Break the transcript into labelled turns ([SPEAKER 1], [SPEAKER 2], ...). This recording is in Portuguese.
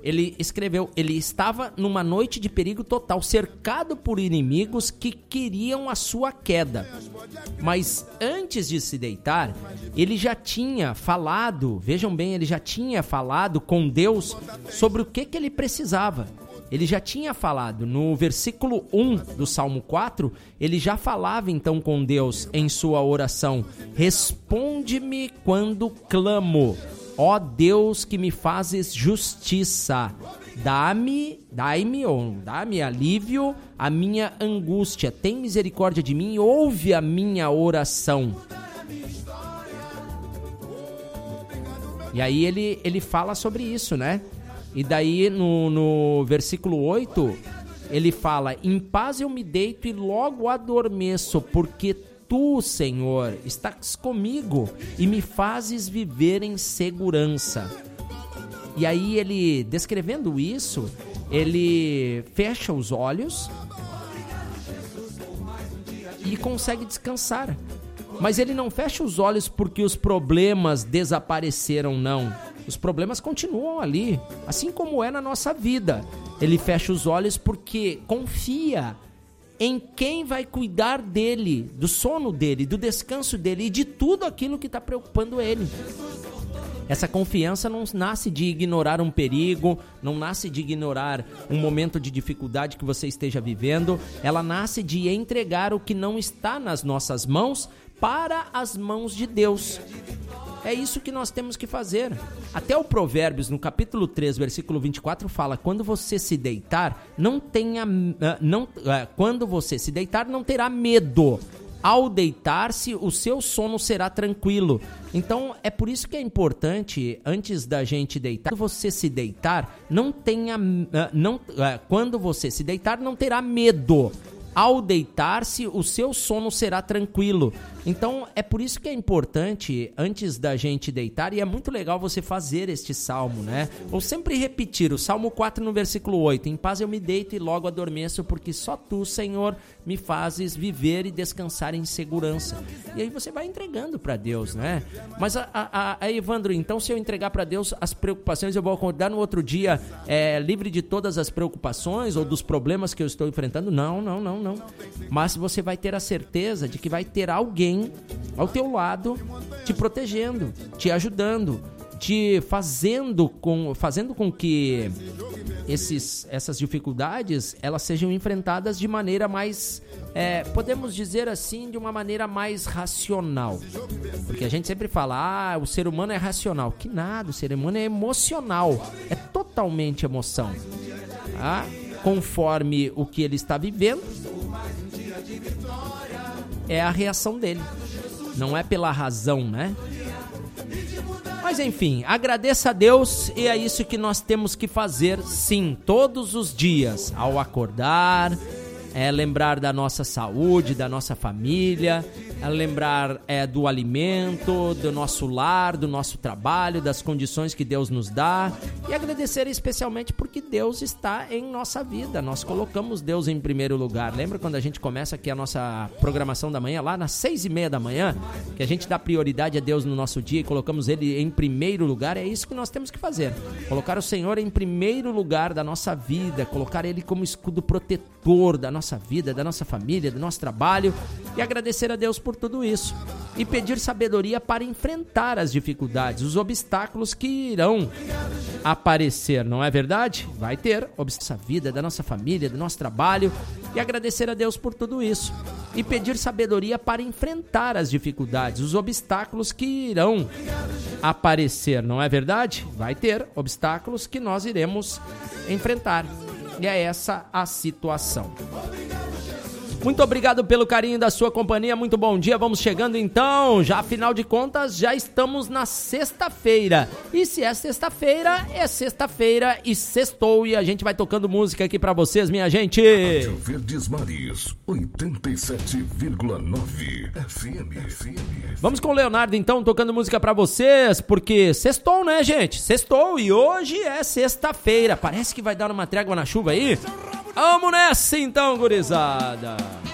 [SPEAKER 1] ele escreveu: ele estava numa noite de perigo total, cercado por inimigos que queriam a sua queda. Mas antes de se deitar, ele já tinha falado, vejam bem, ele já tinha falado com Deus sobre o que ele precisava. Ele já tinha falado, no versículo 1 do Salmo 4, ele já falava então com Deus em sua oração: responde-me quando clamo, ó Deus que me fazes justiça, dá-me alívio à minha angústia, tem misericórdia de mim, ouve a minha oração. E aí ele fala sobre isso, né? E daí no versículo 8, ele fala: em paz eu me deito e logo adormeço, porque tu, Senhor, estás comigo e me fazes viver em segurança. E aí ele, descrevendo isso, ele fecha os olhos e consegue descansar. Mas ele não fecha os olhos porque os problemas desapareceram, não. Os problemas continuam ali, assim como é na nossa vida. Ele fecha os olhos porque confia em quem vai cuidar dele, do sono dele, do descanso dele e de tudo aquilo que está preocupando ele. Essa confiança não nasce de ignorar um perigo, não nasce de ignorar um momento de dificuldade que você esteja vivendo. Ela nasce de entregar o que não está nas nossas mãos para as mãos de Deus. É isso que nós temos que fazer. Até o Provérbios, no capítulo 3, versículo 24, fala: quando você se deitar, não terá medo. Ao deitar-se, o seu sono será tranquilo. Então, é por isso que é importante, antes da gente deitar, quando você se deitar, não terá medo. Ao deitar-se, o seu sono será tranquilo. Então, é por isso que é importante, antes da gente deitar, e é muito legal você fazer este salmo, né? Ou sempre repetir o Salmo 4 no versículo 8. Em paz eu me deito e logo adormeço, porque só tu, Senhor, me fazes viver e descansar em segurança. E aí você vai entregando para Deus, né? Mas, Evandro, então se eu entregar para Deus as preocupações, eu vou acordar no outro dia livre de todas as preocupações ou dos problemas que eu estou enfrentando? Não. Mas você vai ter a certeza de que vai ter alguém ao teu lado te protegendo, te ajudando, te fazendo com que essas dificuldades elas sejam enfrentadas de maneira mais, podemos dizer assim, de uma maneira mais racional. Porque a gente sempre fala: o ser humano é racional. Que nada, o ser humano é emocional, é totalmente emoção. Conforme o que ele está vivendo, é a reação dele, não é pela razão, né? Mas enfim, agradeça a Deus, e é isso que nós temos que fazer, sim, todos os dias, ao acordar, lembrar da nossa saúde, da nossa família, lembrar do alimento, do nosso lar, do nosso trabalho, das condições que Deus nos dá, e agradecer especialmente porque Deus está em nossa vida. Nós colocamos Deus em primeiro lugar. Lembra quando a gente começa aqui a nossa programação da manhã, lá nas 6:30 da manhã, que a gente dá prioridade a Deus no nosso dia e colocamos Ele em primeiro lugar? É isso que nós temos que fazer, colocar o Senhor em primeiro lugar da nossa vida, colocar Ele como escudo protetor da nossa vida, da nossa família, do nosso trabalho, e agradecer a Deus por tudo isso, e pedir sabedoria para enfrentar as dificuldades, os obstáculos que irão aparecer, não é verdade? Vai ter obstáculos da vida, da nossa família, do nosso trabalho, e agradecer a Deus por tudo isso, e pedir sabedoria para enfrentar as dificuldades, os obstáculos que irão aparecer, não é verdade? Vai ter obstáculos que nós iremos enfrentar, e é essa a situação. Muito obrigado pelo carinho da sua companhia, muito bom dia, vamos chegando então, já afinal de contas, já estamos na sexta-feira, e se é sexta-feira e sextou, e a gente vai tocando música aqui pra vocês, minha gente.
[SPEAKER 2] Rádio Verdes Mares, 87,9 FM.
[SPEAKER 1] Vamos com o Leonardo então, tocando música pra vocês, porque sextou, né, gente? Sextou, e hoje é sexta-feira, parece que vai dar uma trégua na chuva aí. Vamos nessa então, gurizada.